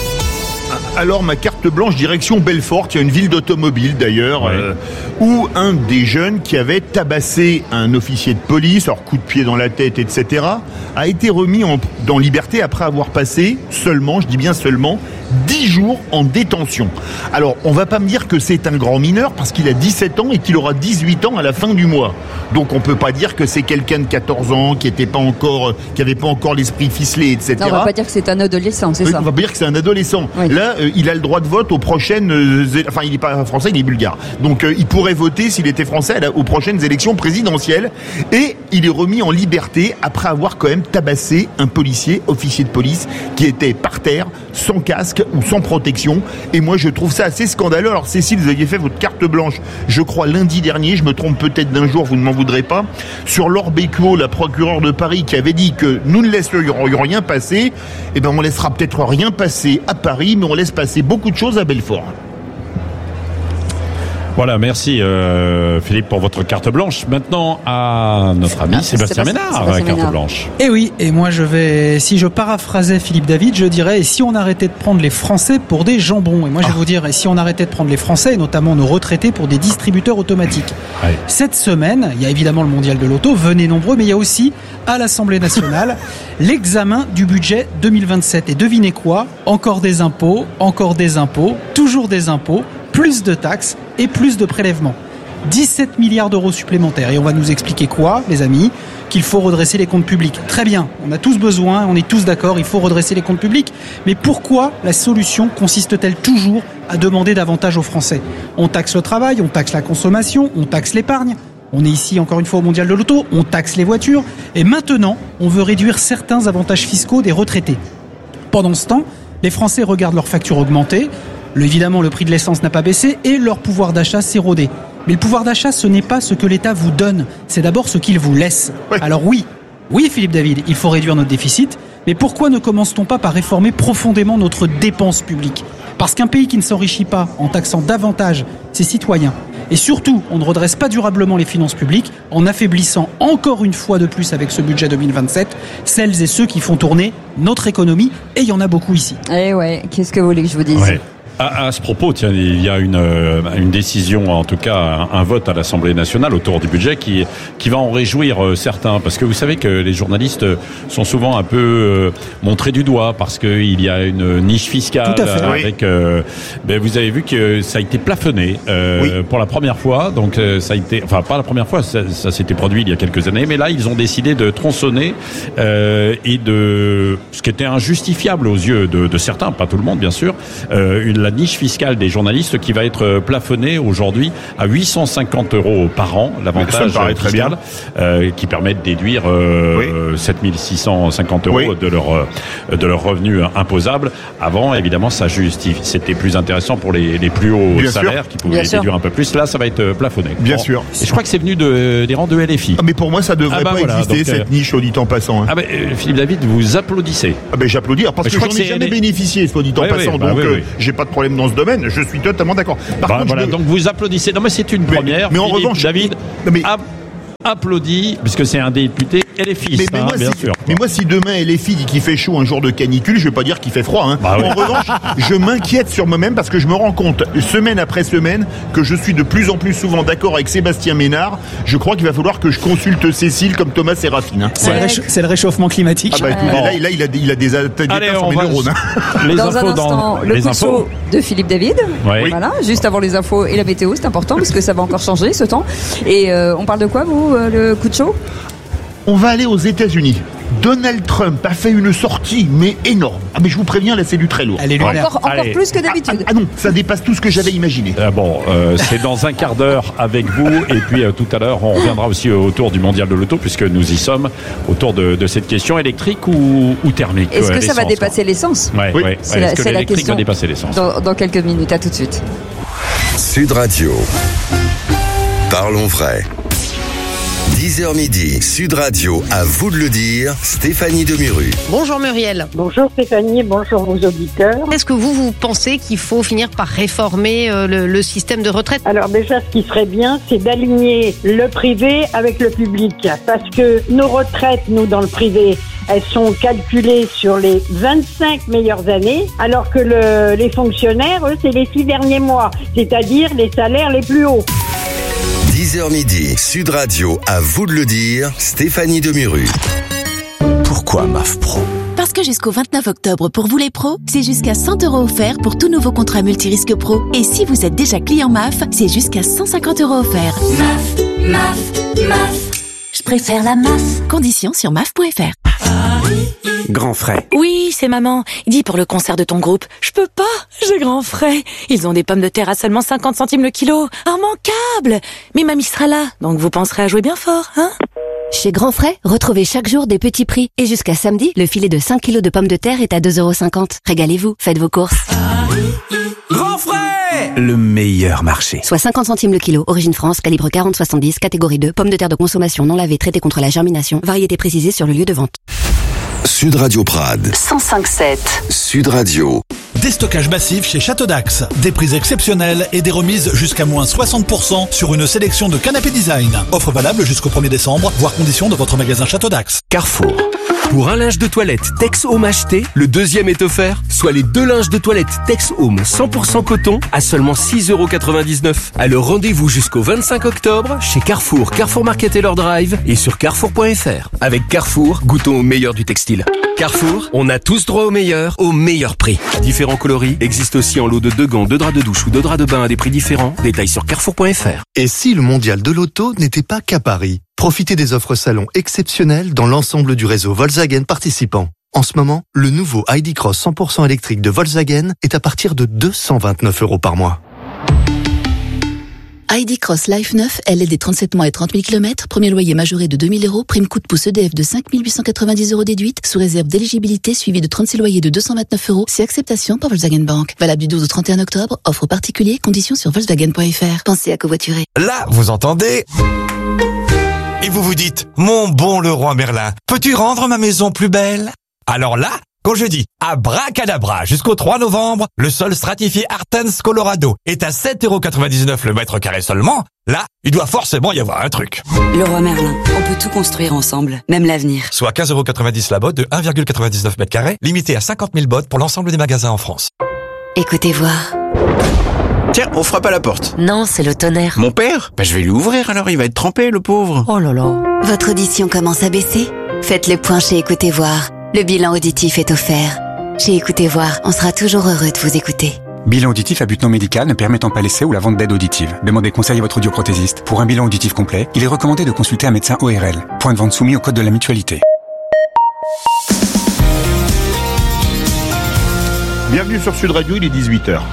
Alors ma carte blanche direction Belfort, il y a une ville d'automobile d'ailleurs, ouais. euh, où un des jeunes qui avait tabassé un officier de police, alors coup de pied dans la tête, et cetera, a été remis en, en liberté après avoir passé seulement, je dis bien seulement, dix jours en détention. Alors on va pas me dire que c'est un grand mineur parce qu'il a dix-sept ans et qu'il aura dix-huit ans à la fin du mois. Donc on peut pas dire que c'est quelqu'un de quatorze ans qui était pas encore, qui avait pas encore l'esprit ficelé, et cetera.
Non, on va pas dire que c'est un adolescent, c'est
oui,
ça.
On va pas dire que c'est un adolescent. Oui. Là, euh, il a le droit de vote aux prochaines, euh, enfin il est pas français, il est bulgare. Donc euh, il pourrait voter s'il était français la, aux prochaines élections présidentielles. Et il est remis en liberté après avoir quand même tabassé un policier, officier de police, qui était par terre, sans casque ou sans protection. Et moi je trouve ça assez scandaleux. Alors Cécile, vous aviez fait votre carte blanche, je crois lundi dernier, je me trompe peut-être d'un jour, vous ne m'en voudrez pas, sur Laure Bécuot, la procureure de Paris, qui avait dit que nous ne laisserions rien passer. Eh ben on laissera peut-être rien passer à Paris, mais on laisse passer beaucoup de choses à Belfort.
Voilà, merci euh, Philippe pour votre carte blanche. Maintenant à notre ami Sébastien, Sébastien Ménard, Sébastien carte Ménard. blanche.
Et oui, et moi je vais, si je paraphrasais Philippe David, je dirais, et si on arrêtait de prendre les Français pour des jambons? Et moi je vais ah. vous dire, et si on arrêtait de prendre les Français, et notamment nos retraités, pour des distributeurs automatiques? Ouais. Cette semaine, il y a évidemment le mondial de l'auto, venez nombreux, mais il y a aussi à l'Assemblée nationale l'examen du budget deux mille vingt-sept. Et devinez quoi? Encore des impôts, encore des impôts, toujours des impôts, plus de taxes et plus de prélèvements. dix-sept milliards d'euros supplémentaires. Et on va nous expliquer quoi, les amis? Qu'il faut redresser les comptes publics. Très bien, on a tous besoin, on est tous d'accord, il faut redresser les comptes publics. Mais pourquoi la solution consiste-t-elle toujours à demander davantage aux Français? On taxe le travail, on taxe la consommation, on taxe l'épargne. On est ici encore une fois au mondial de l'auto, on taxe les voitures. Et maintenant, on veut réduire certains avantages fiscaux des retraités. Pendant ce temps, les Français regardent leurs factures augmenter. Le, évidemment, le prix de l'essence n'a pas baissé et leur pouvoir d'achat s'érodait. Mais le pouvoir d'achat, ce n'est pas ce que l'État vous donne, c'est d'abord ce qu'il vous laisse. Oui. Alors oui, oui Philippe David, il faut réduire notre déficit, mais pourquoi ne commence-t-on pas par réformer profondément notre dépense publique? Parce qu'un pays qui ne s'enrichit pas en taxant davantage ses citoyens, et surtout, on ne redresse pas durablement les finances publiques en affaiblissant encore une fois de plus avec ce budget deux mille vingt-sept celles et ceux qui font tourner notre économie, et il y en a beaucoup ici.
Eh ouais, qu'est-ce que vous voulez que je vous dise?
Ouais. À, à ce propos, tiens, il y a une, une décision, en tout cas un, un vote à l'Assemblée nationale autour du budget qui, qui va en réjouir certains. Parce que vous savez que les journalistes sont souvent un peu euh, montrés du doigt parce qu'il y a une niche fiscale.
Tout à fait,
avec.
oui.
Euh, ben vous avez vu que ça a été plafonné euh, oui. pour la première fois. Donc euh, ça a été, enfin pas la première fois, ça, ça s'était produit il y a quelques années, mais là ils ont décidé de tronçonner euh, et de ce qui était injustifiable aux yeux de, de certains, pas tout le monde bien sûr, euh, une, la niche fiscale des journalistes qui va être plafonnée aujourd'hui à huit cent cinquante euros par an, l'avantage fiscal, très bien. Euh, qui permet de déduire euh, oui. sept mille six cent cinquante euros oui. de leur de leur revenu imposable. Avant, évidemment, ça justifie. C'était plus intéressant pour les, les plus hauts bien salaires sûr. Qui pouvaient bien déduire sûr. Un peu plus. Là, ça va être plafonné.
Bien
bon.
sûr.
Et je crois que c'est venu de, des rangs de L F I.
Ah, mais pour moi, ça devrait ah bah pas voilà, exister, donc, cette euh, niche, au dit en passant. Hein.
Ah bah, euh, Philippe David, vous applaudissez.
Ah ben, j'applaudis, parce mais que j'en ai jamais les... bénéficié, soit dit en oui, passant. Oui, bah, donc, oui, euh, oui. j'ai pas de problème dans ce domaine. Je suis totalement d'accord. Par
bah,
contre,
voilà,
me...
donc vous applaudissez. Non, mais c'est une première.
Mais, mais en
Philippe
revanche,
David.
mais...
applaudit, puisque c'est un député L F I,
mais, mais,
hein,
moi,
bien
si,
sûr.
Mais moi, si demain L F I dit qu'il fait chaud un jour de canicule, je vais pas dire qu'il fait froid. Hein. Bah oui. En revanche, je m'inquiète sur moi-même parce que je me rends compte, semaine après semaine, que je suis de plus en plus souvent d'accord avec Sébastien Ménard. Je crois qu'il va falloir que je consulte Cécile comme Thomas Séraphin. Hein.
C'est, ouais. le récha- c'est le réchauffement climatique.
Ah bah,
ouais.
là, là, il a, il a des attaques sur mes neurones. Hein.
Les dans infos un instant, dans le coup de chaud de Philippe David. Oui. Voilà, juste avant les infos et la météo, c'est important parce que ça va encore changer ce temps. Et euh, on parle de quoi, vous, euh, le coup de chaud?
On va aller aux États-Unis. Donald Trump a fait une sortie, mais énorme. Ah, mais je vous préviens, là, c'est du très lourd.
Allez, encore, encore plus que d'habitude.
Ah, ah non, ça dépasse tout ce que j'avais imaginé.
Ah bon, euh, c'est dans un quart d'heure avec vous. Et puis, euh, tout à l'heure, on reviendra aussi autour du mondial de l'auto, puisque nous y sommes, autour de, de cette question électrique ou, ou thermique.
Est-ce que
euh,
ça va dépasser l'essence?
Ouais, oui. ouais.
C'est, la,
Est-ce que
c'est la question.
Va dépasser l'essence
dans, dans quelques minutes, à tout de suite.
Sud Radio. Parlons vrai. dix heures midi, Sud Radio, à vous de le dire, Stéphanie Demuru.
Bonjour Muriel.
Bonjour Stéphanie, bonjour vos auditeurs.
Est-ce que vous, vous pensez qu'il faut finir par réformer euh, le, le système de retraite?
Alors déjà, ce qui serait bien, c'est d'aligner le privé avec le public. Parce que nos retraites, nous, dans le privé, elles sont calculées sur les vingt-cinq meilleures années, alors que le, les fonctionnaires, eux, c'est les six derniers mois, c'est-à-dire les salaires les plus hauts.
dix heures midi, Sud Radio, à vous de le dire, Stéphanie Demuru.
Pourquoi M A F Pro ?
Parce que jusqu'au vingt-neuf octobre, pour vous les pros, c'est jusqu'à cent euros offerts pour tout nouveau contrat multirisque pro. Et si vous êtes déjà client M A F, c'est jusqu'à cent cinquante euros offerts. M A F, M A F, M A F. Je préfère la M A F. Conditions sur M A F point F R.
Grand frais.
Oui, c'est maman. Dis pour le concert de ton groupe. Je peux pas, j'ai grand frais. Ils ont des pommes de terre à seulement cinquante centimes le kilo. Immanquable. Mais mamie sera là, donc vous penserez à jouer bien fort, hein?
Chez Grand Frais, retrouvez chaque jour des petits prix. Et jusqu'à samedi, le filet de cinq kilos de pommes de terre est à deux euros cinquante. Régalez-vous, faites vos courses.
Grand Frais, le meilleur marché.
Soit cinquante centimes le kilo. Origine France, calibre quarante soixante-dix, catégorie deux. Pommes de terre de consommation non lavées, traitées contre la germination. Variété précisée sur le lieu de vente.
Sud Radio Prades.
cent cinq sept.
Sud Radio.
Déstockage massif chez Château d'Axe. Des prix exceptionnels et des remises jusqu'à moins soixante pour cent sur une sélection de canapés design. Offre valable jusqu'au premier décembre, voire conditions de votre magasin Château d'Axe.
Carrefour. Pour un linge de toilette Tex Home acheté, le deuxième est offert, soit les deux linges de toilette Tex Home cent pour cent coton à seulement six euros quatre-vingt-dix-neuf. Alors rendez-vous jusqu'au vingt-cinq octobre chez Carrefour, Carrefour Market et leur drive et sur carrefour point f r. Avec Carrefour, goûtons au meilleur du textile. Carrefour, on a tous droit au meilleur, au meilleur prix. Différents coloris existent aussi en lot de deux gants, deux draps de douche ou deux draps de bain à des prix différents. Détails sur carrefour point f r.
Et si le mondial de l'auto n'était pas qu'à Paris? Profitez des offres salon exceptionnelles dans l'ensemble du réseau Volkswagen participant. En ce moment, le nouveau I D Cross cent pour cent électrique de Volkswagen est à partir de deux cent vingt-neuf euros par mois.
I D Cross Life neuf, L L D trente-sept mois et trente mille kilomètres, premier loyer majoré de deux mille euros, prime coup de pouce E D F de cinq mille huit cent quatre-vingt-dix euros déduite, sous réserve d'éligibilité suivi de trente-six loyers de deux cent vingt-neuf euros, c'est acceptation par Volkswagen Bank. Valable du douze au trente et un octobre, offre aux particuliers, conditions sur volkswagen point f r. Pensez à covoiturer.
Là, vous entendez ? Et vous vous dites, mon bon Leroy Merlin, peux-tu rendre ma maison plus belle ? Alors là, quand je dis abracadabra jusqu'au trois novembre, le sol stratifié Artens Colorado est à sept euros quatre-vingt-dix-neuf le mètre carré seulement, là, il doit forcément y avoir un truc.
Leroy Merlin, on peut tout construire ensemble, même l'avenir.
Soit quinze euros quatre-vingt-dix la botte de un virgule quatre-vingt-dix-neuf mètres carrés, limité à cinquante mille bottes pour l'ensemble des magasins en France.
Écoutez voir,
Tiens, on frappe à la porte.
Non, c'est le tonnerre.
Mon père? Bah, je vais lui ouvrir alors, il va être trempé, le pauvre.
Oh là là.
Votre audition commence à baisser? Faites le point chez Écoutez Voir. Le bilan auditif est offert. Chez Écoutez Voir, on sera toujours heureux de vous écouter.
Bilan auditif à but non médical ne permettant pas l'essai ou la vente d'aide auditive. Demandez conseil à votre audioprothésiste. Pour un bilan auditif complet, il est recommandé de consulter un médecin O R L. Point de vente soumis au code de la mutualité.
Bienvenue sur Sud Radio, il est dix-huit heures.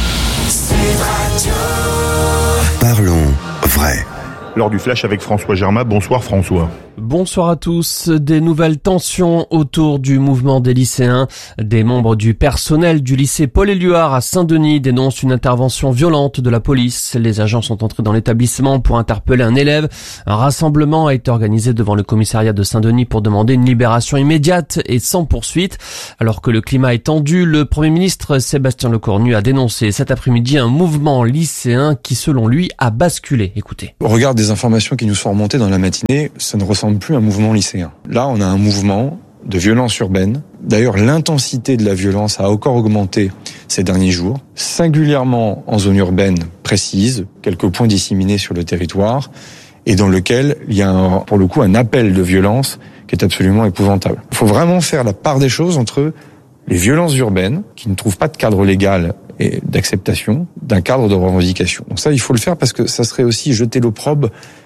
Parlons vrai.
Lors du flash avec François Germain. Bonsoir François.
Bonsoir à tous. Des nouvelles tensions autour du mouvement des lycéens. Des membres du personnel du lycée Paul-Éluard à Saint-Denis dénoncent une intervention violente de la police. Les agents sont entrés dans l'établissement pour interpeller un élève. Un rassemblement a été organisé devant le commissariat de Saint-Denis pour demander une libération immédiate et sans poursuite. Alors que le climat est tendu, le Premier ministre Sébastien Lecornu a dénoncé cet après-midi un mouvement lycéen qui, selon lui, a basculé. Écoutez.
Au regard des informations qui nous sont remontées dans la matinée, ça ne ressemble plus à un mouvement lycéen. Là, on a un mouvement de violence urbaine. D'ailleurs, l'intensité de la violence a encore augmenté ces derniers jours, singulièrement en zone urbaine précise, quelques points disséminés sur le territoire, et dans lequel il y a un, pour le coup un appel de violence qui est absolument épouvantable. Il faut vraiment faire la part des choses entre les violences urbaines, qui ne trouvent pas de cadre légal et d'acceptation, d'un cadre de revendication. Donc ça, il faut le faire parce que ça serait aussi jeter l'opprobre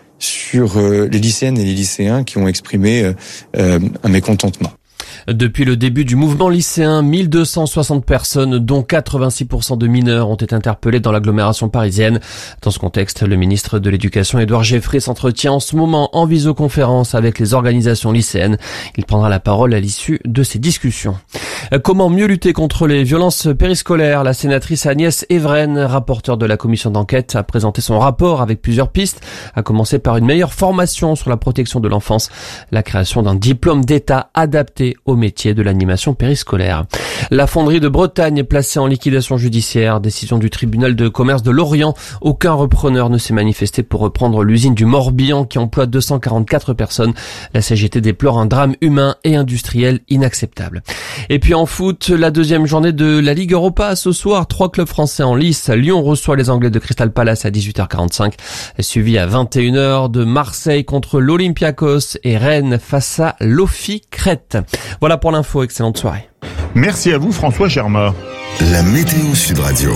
sur euh, les lycéennes et les lycéens qui ont exprimé euh, un mécontentement.
Depuis le début du mouvement lycéen, mille deux cent soixante personnes, dont quatre-vingt-six pour cent de mineurs, ont été interpellées dans l'agglomération parisienne. Dans ce contexte, le ministre de l'Éducation, Édouard Geoffrin, s'entretient en ce moment en visioconférence avec les organisations lycéennes. Il prendra la parole à l'issue de ces discussions. Comment mieux lutter contre les violences périscolaires? La sénatrice Agnès Evren, rapporteure de la commission d'enquête, a présenté son rapport avec plusieurs pistes, à commencer par une meilleure formation sur la protection de l'enfance, la création d'un diplôme d'État adapté au métier de l'animation périscolaire. La fonderie de Bretagne est placée en liquidation judiciaire. Décision du tribunal de commerce de Lorient. Aucun repreneur ne s'est manifesté pour reprendre l'usine du Morbihan qui emploie deux cent quarante-quatre personnes. La C G T déplore un drame humain et industriel inacceptable. Et puis en foot, la deuxième journée de la Ligue Europa ce soir. Trois clubs français en lice. Lyon reçoit les Anglais de Crystal Palace à dix-huit heures quarante-cinq. Suivi à vingt et une heures de Marseille contre l'Olympiakos et Rennes face à l'Ofi Crète. Voilà pour l'info, excellente soirée.
Merci à vous François Germain.
La météo Sud Radio.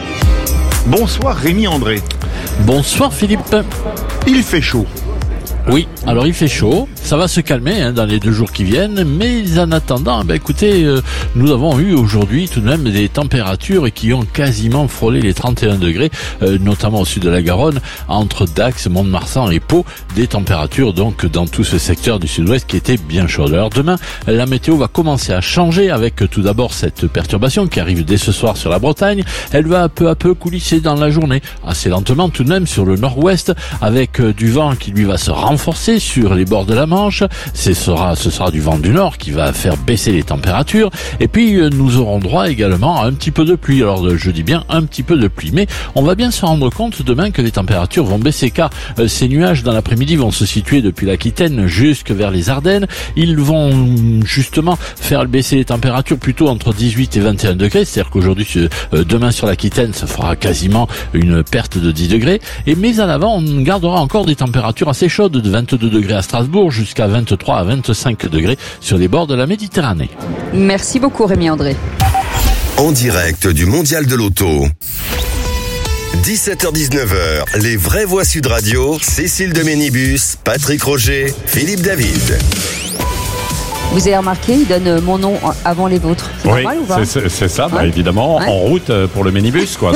Bonsoir Rémi André.
Bonsoir Philippe.
Il fait chaud.
Oui, alors il fait chaud, ça va se calmer hein, dans les deux jours qui viennent, mais en attendant, bah, écoutez, euh, nous avons eu aujourd'hui tout de même des températures qui ont quasiment frôlé les trente et un degrés, euh, notamment au sud de la Garonne, entre Dax, Mont-de-Marsan et Pau, des températures donc dans tout ce secteur du sud-ouest qui était bien chaude. Alors demain, la météo va commencer à changer avec tout d'abord cette perturbation qui arrive dès ce soir sur la Bretagne. Elle va peu à peu coulisser dans la journée, assez lentement tout de même sur le nord-ouest, avec euh, du vent qui lui va se renforcer renforcé sur les bords de la Manche. Ce sera, ce sera du vent du nord qui va faire baisser les températures. Et puis, nous aurons droit également à un petit peu de pluie. Alors, je dis bien un petit peu de pluie. Mais on va bien se rendre compte demain que les températures vont baisser car euh, ces nuages dans l'après-midi vont se situer depuis l'Aquitaine jusque vers les Ardennes. Ils vont justement faire baisser les températures plutôt entre dix-huit et vingt et un degrés. C'est-à-dire qu'aujourd'hui, euh, demain sur l'Aquitaine, ça fera quasiment une perte de dix degrés. Et mais en avant, on gardera encore des températures assez chaudes de vingt-deux degrés à Strasbourg jusqu'à vingt-trois à vingt-cinq degrés sur les bords de la Méditerranée.
Merci beaucoup Rémi André.
En direct du Mondial de l'Auto. dix-sept heures dix-neuf heures, les vraies voix Sud Radio, Cécile de Ménibus, Patrick Roger, Philippe David.
Vous avez remarqué, il donne mon nom avant les vôtres. C'est
oui,
normal ou pas?
c'est, c'est ça,
ouais.
bah, évidemment, ouais. En route pour le minibus, quoi.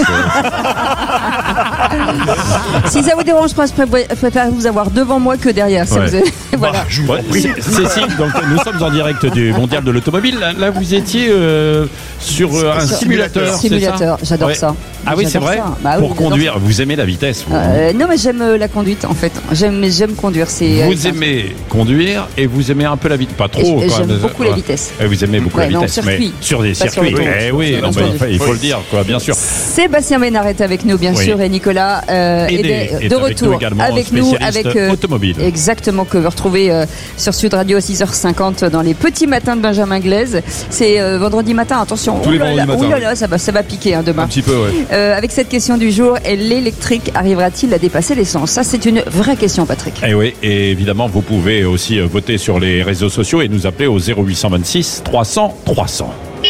Si ça vous dérange pas, je préfère vous avoir devant moi que derrière.
Ouais.
Vous avez... voilà.
Bah, je vous ouais, Cécile, donc nous sommes en direct du Mondial de l'Automobile. Là, là vous étiez euh, sur euh, un simulateur.
Simulateur,
c'est ça
j'adore
ouais.
ça.
Ah oui,
j'adore
c'est vrai.
Bah,
pour
oui,
conduire,
ça.
Vous aimez la vitesse vous,
euh, Non, mais j'aime la conduite en fait. J'aime, j'aime conduire. C'est,
vous
euh,
aimez conduire et vous aimez un peu la vitesse, pas trop.
Et
quoi,
j'aime
mais,
beaucoup
ouais.
la vitesse.
Et vous aimez beaucoup
ouais,
la
non,
vitesse,
circuit,
mais sur des
pas
circuits.
sur
Eh oui, non, bah, il faut le dire, quoi, bien sûr.
Sébastien Ménard est avec nous, bien
oui.
sûr, et Nicolas Nicolas euh, Hédet,
est
de
avec
retour
nous également,
avec nous,
spécialiste
avec euh,
automobile.
Exactement, que vous retrouvez euh, sur Sud Radio à six heures cinquante dans les petits matins de Benjamin Glaise. C'est euh, vendredi matin, attention.
Tous les
Oulala,
vendredis matins,
oulala,
oui.
ça va, ça va piquer hein, demain.
Un petit peu, ouais.
Euh, avec cette question du jour, l'électrique arrivera-t-il à dépasser l'essence? Ça, c'est une vraie question, Patrick.
Et oui, et évidemment, vous pouvez aussi euh, voter sur les réseaux sociaux et nous appeler au zéro huit cent vingt-six trois cents trois cents.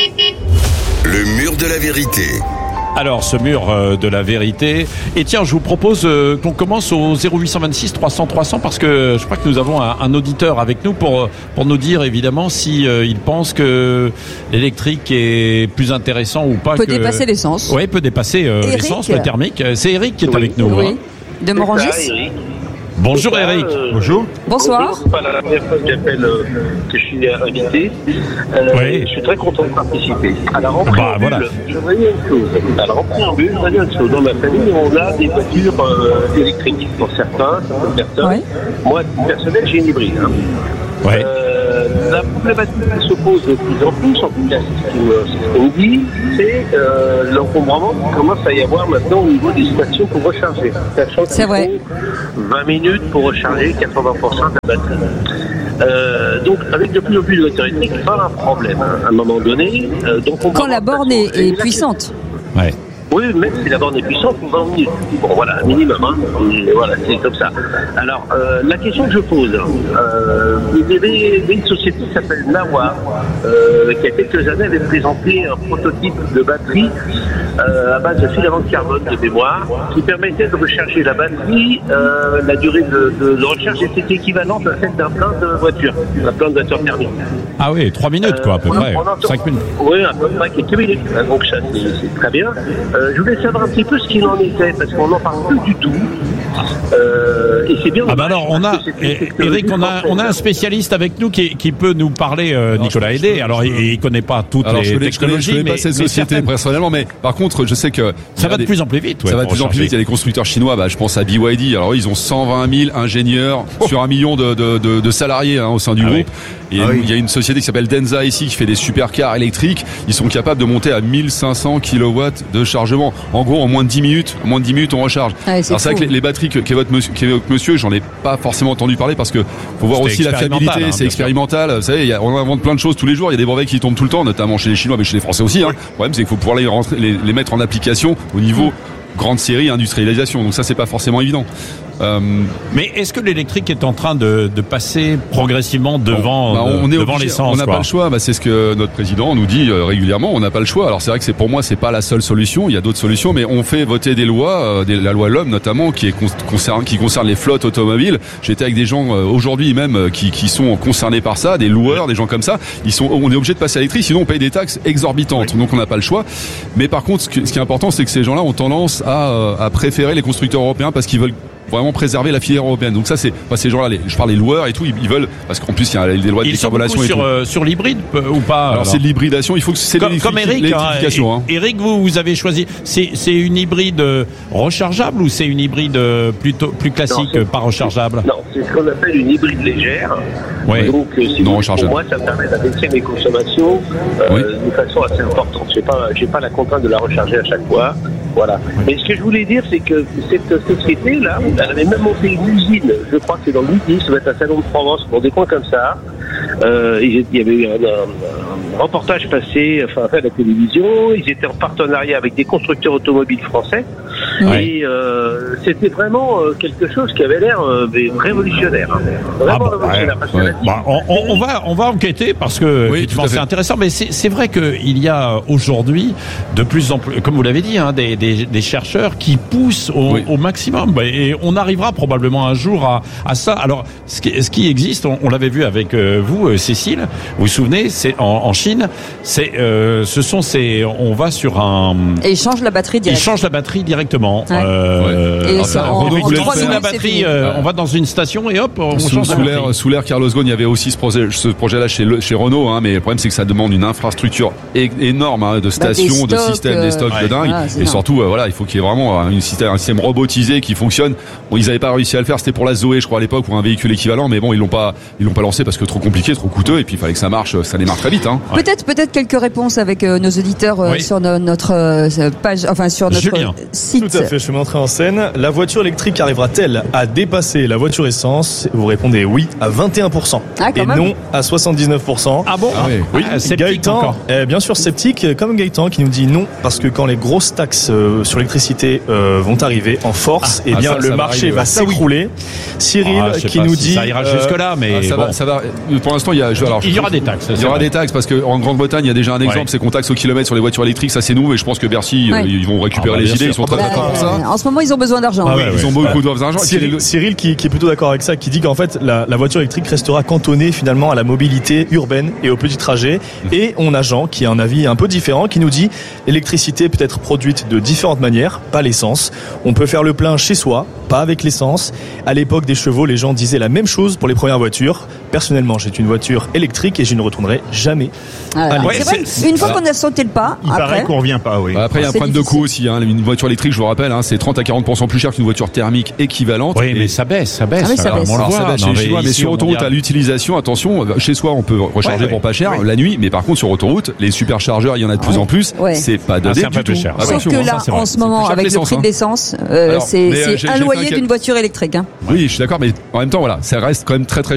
Le mur de la vérité.
Alors, ce mur euh, de la vérité. Et tiens, je vous propose euh, qu'on commence au zéro huit cent vingt-six trois cents trois cents parce que je crois que nous avons un, un auditeur avec nous pour pour nous dire évidemment si euh, il pense que l'électrique est plus intéressant ou pas.
Peut
que...
dépasser l'essence.
Oui, peut dépasser euh, l'essence, le thermique. C'est Eric qui est
Oui.
avec nous.
Oui.
Hein.
De Morangis.
C'est ça, Eric.
Bonjour
C'est ça,
Eric.
euh,
Bonjour.
Bonsoir.
Bonjour, c'est pas la première fois que j'appelle, euh, que je suis invité. Euh,
Oui.
Je suis très content de participer. Alors, en
Bah,
préambule,
voilà.
je voudrais dire une chose. Alors, en préambule, je voudrais dire une chose. Dans ma famille, on a des voitures euh, électriques pour certains, certaines personnes.
Ouais.
Moi, personnel, j'ai une hybride. Hein.
Ouais.
Euh, la problématique qui se pose de plus en plus, en tout cas, c'est ce qu'on c'est ce qu'on dit, c'est euh, l'encombrement qui commence à y avoir maintenant au niveau des stations pour recharger. Sachant qu'il
C'est vrai.
faut vingt minutes pour recharger quatre-vingts pour cent de la batterie. Euh, donc, avec de plus en plus de voitures électriques, il va y avoir un problème hein, à un moment donné. Euh, donc on
Quand la borne est, est puissante.
Ouais.
Oui, même si la borne est puissante, on va en minutes. Bon, voilà, un minimum. Hein. Et voilà, c'est comme ça. Alors, euh, la question que je pose, euh, il y avait une société qui s'appelle Nawa, euh, qui, il y a quelques années, avait présenté un prototype de batterie euh, à base de filament de carbone de mémoire, qui permettait de recharger la batterie. Euh, la durée de, de, de recharge était équivalente à celle d'un plein de voiture, d'un plein de voiture thermique.
Ah oui, trois minutes quoi, à peu
Euh,
près.
on entend-
cinq minutes.
Oui, à peu près quelques minutes. Donc ça, c'est c'est très bien. Euh, je voulais savoir un petit peu ce qu'il en était, parce qu'on n'en parle plus du tout. Euh, et c'est bien.
Ah bah alors on a eh, Eric, on a on a un spécialiste avec nous qui, qui peut nous parler, euh, Nicolas Hédet. Alors il, il connaît pas toutes
Alors,
les
je connais, je connais,
technologies,
je connais
mais,
pas cette
mais
société
certaines.
personnellement, mais par contre, je sais que
Ça
il y
va
a
de
des-
plus en plus vite. Ouais,
ça va de
pour
plus en plus
recharger.
vite. Il y a des constructeurs chinois. Bah, je pense à B Y D. Alors, ils ont cent vingt mille ingénieurs sur un million de, de, de, de salariés hein, au sein du
Ah
groupe.
oui.
Et
Ah oui.
il y a une société qui s'appelle Denza ici qui fait des supercars électriques. Ils sont capables de monter à mille cinq cents kilowatts de chargement. En gros, en moins de dix minutes, en moins de dix minutes, on recharge.
Ouais, c'est
Alors, c'est vrai
fou.
que les, les batteries que- qu'évoque monsieur, qu'évoque monsieur, j'en ai pas forcément entendu parler parce que faut voir
C'était
aussi la
expérimental,
fiabilité.
hein, bien
c'est
sûr.
expérimental. Vous savez, il y a- on invente plein de choses tous les jours. Il y a des brevets qui tombent tout le temps, notamment chez les Chinois, mais chez les Français aussi. Hein. Le problème, c'est qu'il faut pouvoir les, rentrer- les, les mettre en application au niveau grande série industrialisation. Donc ça, c'est pas forcément évident. Euh,
Mais est-ce que l'électrique est en train de, de passer progressivement devant,
bah, on
de-
est
devant
obligé,
l'essence
on n'a
quoi.
pas le choix. Bah, c'est ce que notre président nous dit euh, régulièrement. On n'a pas le choix. Alors c'est vrai que c'est pour moi c'est pas la seule solution. Il y a d'autres solutions, mais on fait voter des lois, euh, des, la loi L'Homme notamment, qui est con- concerne qui concerne les flottes automobiles. J'étais avec des gens euh, aujourd'hui même euh, qui, qui sont concernés par ça, des loueurs, des gens comme ça. Ils sont, on est obligé de passer à l'électrique, sinon on paye des taxes exorbitantes. Donc on n'a pas le choix. Mais par contre, ce, que- ce qui est important, c'est que ces gens-là ont tendance à, euh, à préférer les constructeurs européens parce qu'ils veulent vraiment préserver la filière européenne. Donc ça c'est enfin, ces gens-là, les, je parle des loueurs et tout, ils, ils veulent parce qu'en plus il y a des lois de
Ils sont
décarbonation
beaucoup
et
sur,
tout.
euh, sur l'hybride euh, ou pas
Alors, c'est de l'hybridation, il faut que c'est
comme, comme Eric, hein,
l'électrification. Hein.
Eric, vous, vous avez choisi. C'est, c'est une hybride euh, rechargeable ou c'est une hybride euh, plutôt plus classique,
Non,
euh, pas rechargeable?
Non, c'est ce qu'on appelle une hybride légère.
Ouais.
Donc, euh, si
Non
vous-
rechargeable.
pour moi, ça me permet d'abaisser mes consommations euh,
Oui.
d'une façon assez importante. Je n'ai pas, j'ai pas la contrainte de la recharger à chaque fois. Voilà. Mais ce que je voulais dire, c'est que cette société-là, elle avait même monté une usine, je crois que c'est dans le Midi, ça va être un salon de Provence, pour des coins comme ça. Euh, il y avait eu un, un- un reportage passé enfin, à la télévision, ils étaient en partenariat avec des constructeurs automobiles français.
Ouais.
Et euh, c'était vraiment euh, quelque chose qui avait l'air euh, révolutionnaire. Hein. Vraiment
Ah bon,
révolutionnaire. Parce que
ouais.
la-
Bah, on, on- on va on va enquêter parce que
Oui,
effectivement,
tout à fait.
c'est intéressant, mais c'est, c'est vrai qu'il y a aujourd'hui de plus en plus, comme vous l'avez dit, hein, des, des, des chercheurs qui poussent au,
Oui.
au maximum. Bah, et on arrivera probablement un jour à, à ça. Alors, ce qui, ce qui existe, on, on l'avait vu avec euh, vous, euh, Cécile. Vous vous souvenez, c'est en, en Chine, c'est euh, ce sont ces, on va sur un,
Et il change la batterie
ils
direct.
changent la batterie directement.
Ouais.
Euh,
Et
enfin,
ça, en-
on
en
trouve
trois
la
minutes, c'est
batterie,
fini.
euh, on va dans une station et hop, on
Sous,
change la
sous
batterie.
l'ère, sous l'ère Carlos Ghosn, il y avait aussi ce projet, ce projet-là chez, le- chez Renault, hein, mais le problème c'est que ça demande une infrastructure é- énorme hein, de stations, de
stocks,
systèmes,
euh,
des stocks
ouais.
de dingue,
Voilà, c'est
et
énorme.
surtout, euh, voilà, il faut qu'il y ait vraiment un, une système, un système robotisé qui fonctionne. Bon, ils n'avaient pas réussi à le faire, c'était pour la Zoé, je crois à l'époque, ou un véhicule équivalent, mais bon, ils l'ont pas, ils l'ont pas lancé parce que trop compliqué, trop coûteux, et puis il fallait que ça marche, ça démarre très vite. Hein.
Peut-être, peut-être quelques réponses avec euh, nos auditeurs euh,
Oui.
sur no- notre euh, page, enfin sur notre
Julien.
site suite.
Tout à fait, je vais m'entrer en scène. La voiture électrique arrivera-t-elle à dépasser la voiture essence? Vous répondez oui à vingt et un pour cent
ah,
et
même.
non à soixante-dix-neuf pour cent.
Ah bon?
Ah oui, oui.
Ah, sceptique
Gaëtan,
encore.
eh, bien sûr sceptique, comme Gaëtan qui nous dit non, parce que quand les grosses taxes euh, sur l'électricité euh, vont arriver en force,
Ah,
eh bien
ah, ça,
le
ça va
marché
arriver,
va
ouais.
s'écrouler. Cyril
Ah, je sais
qui
pas
nous
si
dit...
ça ira
euh,
jusque-là, mais
Ah, ça,
bon.
va, ça va. Pour l'instant, il y a. je- Alors,
Il y
je-
aura des taxes.
Il y
c'est
aura
vrai.
des taxes parce qu'en Grande-Bretagne, il y a déjà un exemple,
Ouais.
c'est qu'on taxe au kilomètre sur les voitures électriques. Ça, c'est nouveau et je pense que Bercy,
Ouais.
euh, ils vont récupérer
Ah bah,
les
bien
idées.
sûr.
Ils sont très
Bah,
contents pour ça.
Euh, en ce moment, ils ont besoin d'argent.
Ah ouais,
Ils ont
ouais.
beaucoup d'argent.
Cyril, Cyril qui, qui est plutôt d'accord avec ça, qui dit qu'en fait la, la voiture électrique restera cantonnée finalement à la mobilité urbaine et aux petits trajets. Et on a Jean qui a un avis un peu différent, qui nous dit l'électricité peut être produite de différentes manières, pas l'essence. On peut faire le plein chez soi, pas avec l'essence. À l'époque des chevaux, les gens disaient la même chose pour les premières voitures. Personnellement, j'ai une voiture électrique et je ne retournerai jamais.
Voilà.
à
C'est vrai,
l'essence.
une fois
Voilà.
qu'on a sauté le pas,
Il
après,
paraît qu'on revient pas, oui.
Bah, Après, il y a un
C'est
problème de
difficile.
coût aussi. Hein. Une voiture électrique, je vous rappelle, hein, c'est trente à quarante pour cent plus cher qu'une voiture thermique équivalente.
Oui,
Et-
mais ça baisse, ça baisse.
Ah oui, ça
Alors,
baisse.
on le
Alors,
voit.
ça va chez
Non,
les Chinois, mais
ici,
sur
au
autoroute,
mondial.
à l'utilisation, attention, chez soi, on peut recharger
Ouais,
pour
ouais.
pas cher
Ouais.
la nuit, mais par contre, sur autoroute, les superchargeurs, il y en a de plus en plus.
Ouais.
C'est pas
Ah,
donné
c'est un
du
peu plus
tout.
cher.
sauf
Attention,
que
hein,
là,
ça, c'est vrai.
en ce
C'est
moment,
plus cher que
avec le
l'essence,
prix
hein.
de l'essence, euh,
Alors,
c'est
mais, euh,
c'est
j'ai-
un
j'ai fait
loyer
un cal-
d'une voiture électrique. Hein.
Oui, je suis d'accord, mais en même temps, voilà, ça reste quand même très très